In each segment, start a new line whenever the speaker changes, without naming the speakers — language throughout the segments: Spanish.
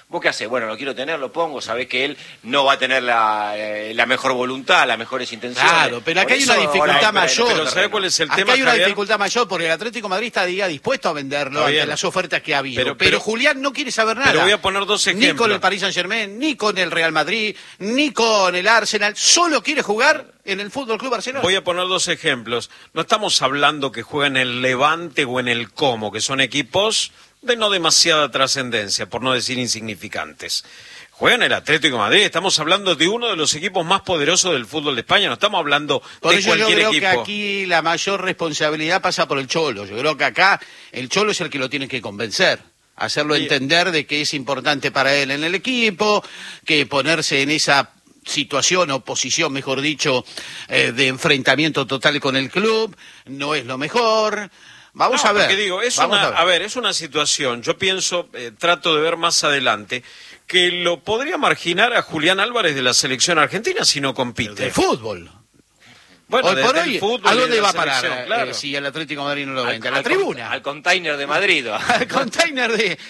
¿Vos qué hacés? Bueno, lo quiero tener, lo pongo, sabés que él no va a tener la mejor voluntad, las mejores intenciones.
Claro, pero acá hay una dificultad mayor.
Pero ¿sabés cuál es el tema,
Acá hay una
Javier?
dificultad mayor porque el Atlético de Madrid está dispuesto a venderlo ante las ofertas que ha habido. Pero Julián no quiere saber nada.
Pero voy a poner dos ejemplos.
Ni con el Paris Saint-Germain, ni con el Real Madrid, ni con el Arsenal. Solo quiere jugar en el Fútbol Club Barcelona.
Voy a poner dos ejemplos. No estamos hablando que juega en el Levante o en el Como, que son equipos de no demasiada trascendencia, por no decir insignificantes. Juega en el Atlético de Madrid, estamos hablando de uno de los equipos más poderosos del fútbol de España, no estamos hablando
por
de
eso
cualquier
yo creo
equipo.
Que aquí la mayor responsabilidad pasa por el Cholo. Yo creo que acá el Cholo es el que lo tiene que convencer, hacerlo entender de que es importante para él en el equipo, que ponerse en esa situación o posición, mejor dicho, de enfrentamiento total con el club no es lo mejor. Vamos a ver.
Porque digo, es una situación, yo pienso, trato de ver más adelante, que lo podría marginar a Julián Álvarez de la selección argentina si no compite.
De fútbol.
Bueno,
hoy por hoy,
fútbol
¿a dónde va a
selección,
parar
claro.
Si el Atlético de Madrid no lo vende? ¿A la tribuna?
Al container de Madrid.
Al container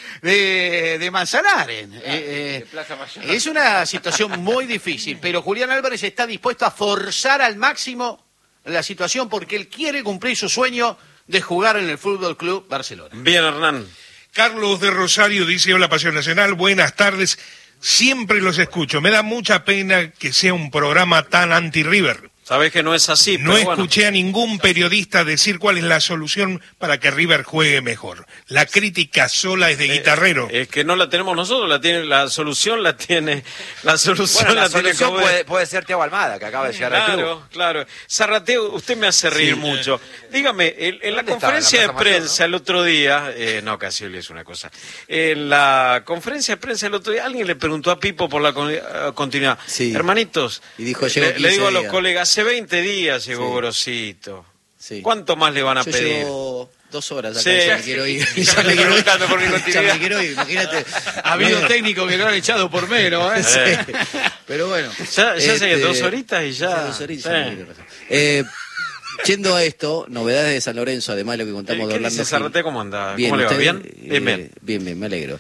de Manzanares.
De Plaza Mayor.
Es una situación muy difícil, pero Julián Álvarez está dispuesto a forzar al máximo la situación porque él quiere cumplir su sueño de jugar en el Fútbol Club Barcelona.
Bien, Hernán.
Carlos de Rosario dice: hola, Pasión Nacional, buenas tardes, siempre los escucho, me da mucha pena que sea un programa tan anti-River.
Sabés que no es así,
No
pero
escuché a ningún periodista decir cuál es la solución para que River juegue mejor. La crítica sola es de guitarrero.
Es que no la tenemos nosotros, la solución la tiene
Bueno, la
tiene
solución
Coudet.
puede ser Thiago Almada, que acaba de llegar al club.
Claro. Zarrateo, usted me hace reír mucho. Dígame, en la conferencia de prensa el otro día, no, Casioli es una cosa. En la conferencia de prensa el otro día, alguien le preguntó a Pipo por la continuidad.
Sí.
Hermanitos,
Y dijo,
le digo a los
días.
colegas, hace 20 días llegó
Sí.
Gorosito.
Sí.
¿Cuánto más le van a
Yo
pedir?
llevo 2 horas acá,
Sí.
ya me quiero ir.
Ya me estoy preguntando por mi continuidad.
Ya me quiero ir, imagínate.
Ha habido técnicos que lo han echado por menos, ¿eh?
Sí. Pero bueno.
Ya sé que 2 horitas y ya.
2 horitas, ya me quiero pasar. Yendo a esto, novedades de San Lorenzo, además de lo que contamos de
¿Qué
Orlando
dice Zarratea? ¿Cómo anda?
Bien,
¿Cómo le va?
¿usted?
¿Bien?
Bien, me alegro.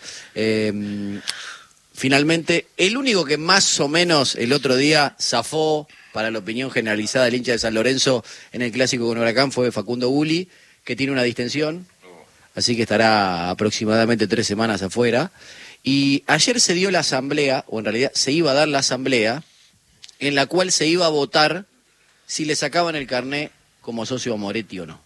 Finalmente, el único que más o menos el otro día zafó para la opinión generalizada del hincha de San Lorenzo en el clásico con Huracán fue Facundo Bulli, que tiene una distensión, así que estará aproximadamente 3 semanas afuera. Y ayer se dio la asamblea, o en realidad se iba a dar la asamblea, en la cual se iba a votar si le sacaban el carné como socio a Moretti o no.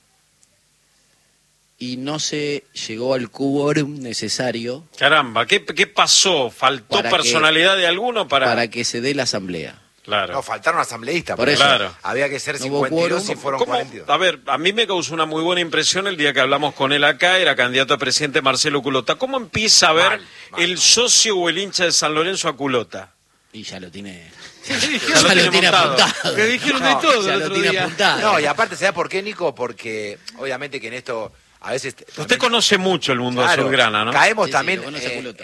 Y no se llegó al quórum necesario.
Caramba, ¿qué pasó? ¿Faltó
Para
personalidad de alguno
para que se dé la asamblea.
Claro.
No, faltaron asambleístas.
Por eso.
Claro.
Había que ser
No hubo
52
quórum.
y fueron
¿Cómo?
42.
A ver, a mí me causó una muy buena impresión el día que hablamos con él acá, era candidato a presidente Marcelo Culota. ¿Cómo empieza a ver
Mal.
socio o el hincha de San Lorenzo a Culota?
Y ya lo tiene.
Ya
Ya
lo
lo tiene
montado.
apuntado.
Que dijeron de todo
Ya
el
lo
otro
tiene
día.
apuntado.
No, y aparte, ¿sabes por qué, Nico? Porque obviamente que en esto a veces...
Usted conoce mucho el mundo azulgrana, ¿no?
Caemos
Sí, sí,
también
lo conoce Culota.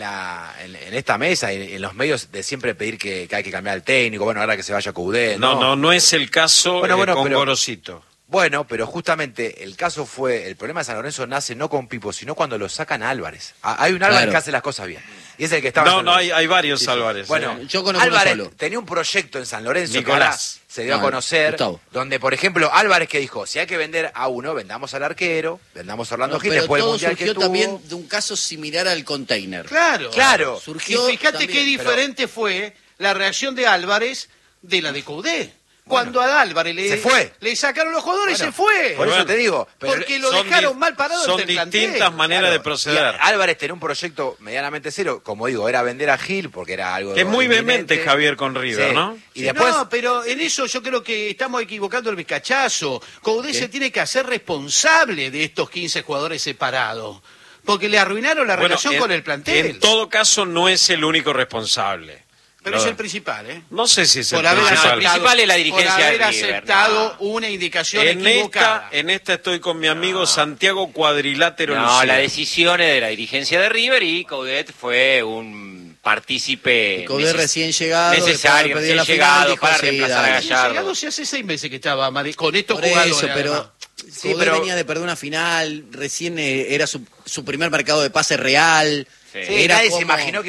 en esta mesa, en los medios, de siempre pedir que hay que cambiar el técnico, bueno, ahora que se vaya Coudet.
No es el caso
Bueno,
con
pero-
Gorosito.
Bueno, pero justamente el caso fue, el problema de San Lorenzo nace no con Pipo, sino cuando lo sacan a Álvarez. Hay un Álvarez
Claro.
que hace las cosas bien. Y es el que estaba en
No,
San
no,
Lorenzo.
hay varios
Sí, sí.
Álvarez.
Bueno,
Yo conozco uno
Álvarez
solo.
tenía un proyecto en San Lorenzo
Nicolás.
que ahora se dio a
No,
conocer,
Gustavo.
donde, por ejemplo, Álvarez que dijo, si hay que vender a uno, vendamos al arquero, vendamos a Orlando Gil,
Pero
después el
todo
mundial que
surgió
tuvo.
también de un caso similar al container.
Claro.
Surgió
Y fíjate
también,
qué diferente fue la reacción de Álvarez de la de Coudet. Cuando a Álvarez
se fue.
le sacaron los jugadores,
Bueno,
se fue.
Por eso
Bueno,
te digo. Pero
porque lo
son
dejaron
di-
mal parado
son
ante el plantel.
distintas maneras
Claro,
de proceder.
y Álvarez tenía un proyecto medianamente serio, como digo, era vender a Gil, porque era algo...
Que es muy
inminente.
vehemente Javier con River,
Sí.
¿no?
Y después...
No, pero en eso yo creo que estamos equivocando el bizcachazo. Coudet
¿Qué?
se tiene que hacer responsable de estos 15 jugadores separados. Porque le arruinaron la relación con el plantel.
En todo caso, no es el único responsable.
Pero
No.
es el principal, ¿eh?
No sé si es
Por
el
haber
principal.
aceptado,
principal es la dirigencia
por haber
de River,
aceptado
no.
una indicación
En
equivocada.
esta estoy con mi amigo Santiago Cuadrilátero
No,
Lucía.
la decisión es de la dirigencia de River y Coudet fue un partícipe
Coudet recién llegado,
necesario,
después de
recién
perder la final,
llegado
dijo,
para
sí,
reemplazar a
dale.
Gallardo.
Llegado se hace 6 meses que estaba con estos
Por
jugadores.
eso, pero
además.
Sí,
Coudet
pero-
venía de perder una final, recién era su primer mercado de pase real.
Sí.
Sí,
Era
nadie se
como-
imaginó que